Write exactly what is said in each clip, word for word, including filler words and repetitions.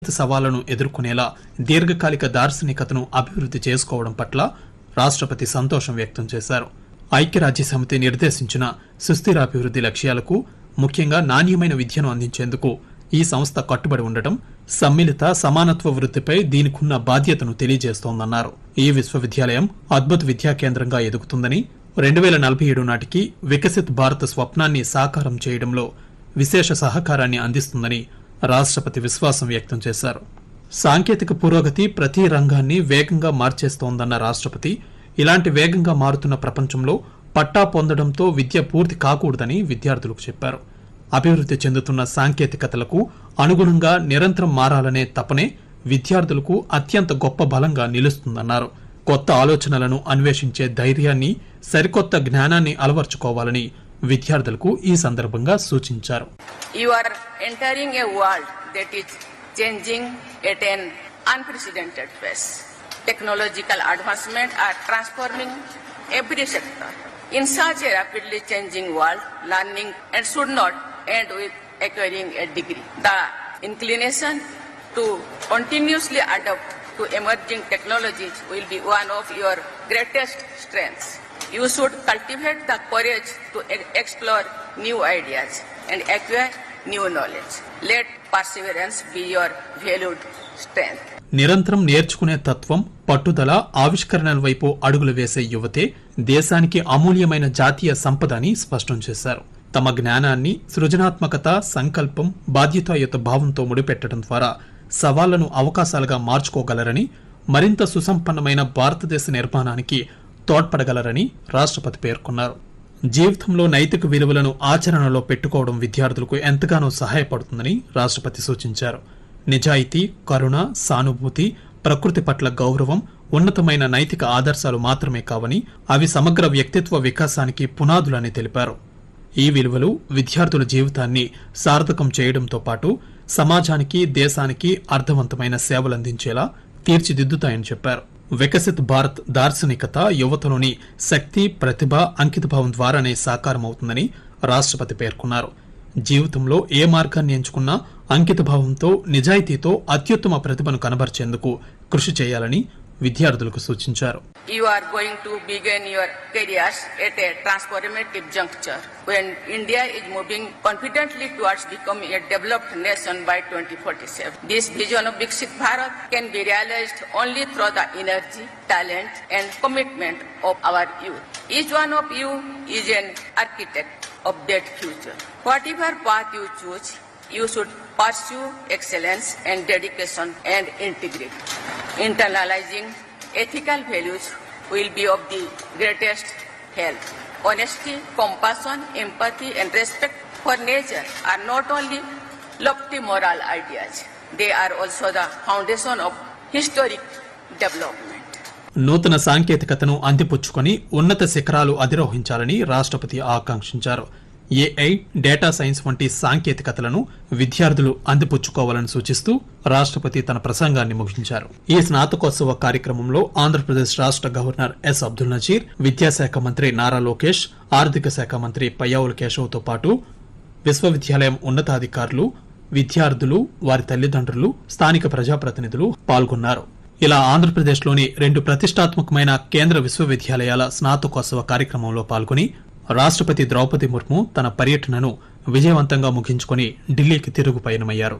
సవాళ్లను ఎదుర్కొనేలా దీర్ఘకాలిక దార్శనికతను అభివృద్ధి చేసుకోవడం పట్ల రాష్ట్రపతి సంతోషం వ్యక్తం చేశారు. ఐక్యరాజ్యసమితి నిర్దేశించిన సుస్థిరాభివృద్ధి లక్ష్యాలకు, ముఖ్యంగా నాణ్యమైన విద్యను అందించేందుకు ఈ సంస్థ కట్టుబడి ఉండటం సమ్మిళిత సమానత్వ వృద్ధిపై దీనికున్న బాధ్యతను తెలియజేస్తోందన్నారు. ఈ విశ్వవిద్యాలయం అద్భుత విద్యా కేంద్రంగా ఎదుగుతుందని, రెండు వేల నలభై ఏడు నాటికి వికసిత్ భారత్ స్వప్నాన్ని సాకారం చేయడంలో విశేష సహకారాన్ని అందిస్తుందని రాష్ట్రపతి విశ్వాసం వ్యక్తం చేశారు. సాంకేతిక పురోగతి ప్రతి రంగాన్ని వేగంగా మార్చేస్తోందన్న రాష్ట్రపతి, ఇలాంటి వేగంగా మారుతున్న ప్రపంచంలో పట్టా పొందడంతో విద్య పూర్తి కాకూడదని విద్యార్థులకు చెప్పారు. అభివృద్ధి చెందుతున్న సాంకేతికతలకు అనుగుణంగా నిరంతరం మారాలనే తపనే విద్యార్థులకు అత్యంత గొప్ప బలంగా నిలుస్తుందన్నారు. కొత్త ఆలోచనలను అన్వేషించే ధైర్యాన్ని, సరికొత్త జ్ఞానాన్ని అలవర్చుకోవాలని విద్యార్థులకు ఈ సందర్భంగా సూచించారు. You are entering a world that is changing at an unprecedented pace. Technological advancements are transforming every sector. In such a rapidly changing world, learning and should not end with acquiring a degree. The inclination to continuously adapt to emerging technologies will be one of your greatest strengths. You should cultivate the courage to explore new ideas and acquire new knowledge. Let perseverance be your valued strength. నిరంతరం నేర్చుకునే తత్వం, పట్టుదల, ఆవిష్కరణల వైపు అడుగులు వేసే యువతే దేశానికి అమూల్యమైన జాతీయ సంపద అని స్పష్టం చేశారు. తమ జ్ఞానాన్ని సృజనాత్మకత, సంకల్పం, బాధ్యతాయుత భావంతో ముడిపెట్టడం ద్వారా సవాళ్లను అవకాశాలుగా మార్చుకోగలరని, మరింత సుసంపన్నమైన భారతదేశ నిర్మాణానికి తోడ్పడగలరని రాష్ట్రపతి పేర్కొన్నారు. జీవితంలో నైతిక విలువలను ఆచరణలో పెట్టుకోవడం విద్యార్థులకు ఎంతగానో సహాయపడుతుందని రాష్ట్రపతి సూచించారు. నిజాయితీ, కరుణ, సానుభూతి, ప్రకృతి పట్ల గౌరవం ఉన్నతమైన నైతిక ఆదర్శాలు మాత్రమే కావని, అవి సమగ్ర వ్యక్తిత్వ వికాసానికి పునాదులని తెలిపారు. ఈ విలువలు విద్యార్థుల జీవితాన్ని సార్థకం చేయడంతో పాటు సమాజానికి, దేశానికి అర్థవంతమైన సేవలందించేలా తీర్చిదిద్దుతాయని చెప్పారు. వికసిత్ భారత్ దార్శనికత యువతలోని శక్తి, ప్రతిభ, అంకితభావం ద్వారానే సాకారమవుతుందని రాష్ట్రపతి పేర్కొన్నారు. జీవితంలో ఏ మార్గాన్ని ఎంచుకున్నా అంకితభావంతో, నిజాయితీతో అత్యుత్తమ ప్రతిభను కనబర్చేందుకు కృషి చేయాలని విద్యార్థులకు సూచించారు. You are going to begin your careers at a transformative juncture when India is moving confidently towards becoming a developed nation by twenty forty-seven. This vision of Viksit Bharat can be realized only through the energy, talent and commitment of our youth. Each one of you is an architect of that future. Whatever path you choose, you should pursue excellence and dedication and integrity. Internalizing ethical values will be of the greatest help. Honesty, compassion, empathy and respect for nature are not only lofty moral ideas, they are also the foundation of historic development. నూతన సాంకేతికతను అందిపుచ్చుకొని ఉన్నత శిఖరాలు అధిరోహించాలని రాష్ట్రపతి ఆకాంక్షించారు. AI, data science వంటి సాంకేతికతలను విద్యార్థులు అందిపుచ్చుకోవాలని సూచిస్తూ రాష్ట్రపతి తన ప్రసంగాన్ని ముగించారు. ఈ స్నాతకోత్సవ కార్యక్రమంలో ఆంధ్రప్రదేశ్ రాష్ట్ర గవర్నర్ ఎస్ అబ్దుల్ నజీర్, విద్యాశాఖ మంత్రి నారా లోకేష్, ఆర్థిక శాఖ మంత్రి పయ్యావుల కేశవ్తో పాటు విశ్వవిద్యాలయం ఉన్నతాధికారులు, విద్యార్థులు, వారి తల్లిదండ్రులు, స్థానిక ప్రజాప్రతినిధులు పాల్గొన్నారు. ఇలా ఆంధ్రప్రదేశ్లోని రెండు ప్రతిష్టాత్మకమైన కేంద్ర విశ్వవిద్యాలయాల స్నాతకోత్సవ కార్యక్రమంలో పాల్గొని రాష్ట్రపతి ద్రౌపది ముర్ము తన పర్యటనను విజయవంతంగా ముగించుకుని ఢిల్లీకి తిరుగు పయనమయ్యారు.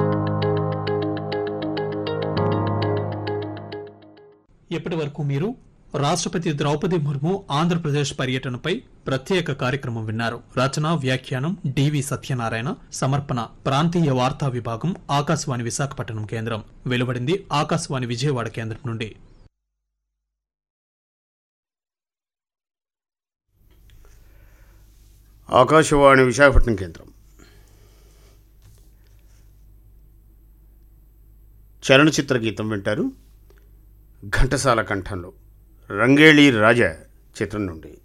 ఇప్పటి వరకు మీరు రాష్ట్రపతి ద్రౌపది ముర్ము ఆంధ్రప్రదేశ్ పర్యటనపై ప్రత్యేక కార్యక్రమం విన్నారు. రచన, వ్యాఖ్యానం డివి సత్యనారాయణ, సమర్పణ ప్రాంతీయ వార్తా విభాగం, ఆకాశవాణి విశాఖపట్నం కేంద్రం. వెలువడింది ఆకాశవాణి విజయవాడ కేంద్రం నుండి. ఆకాశవాణి విశాఖపట్నం కేంద్రం. చలనచిత్ర గీతం వింటారు. ఘంటసాల కంఠంలో రంగేళి రాజా చిత్రం నుండి.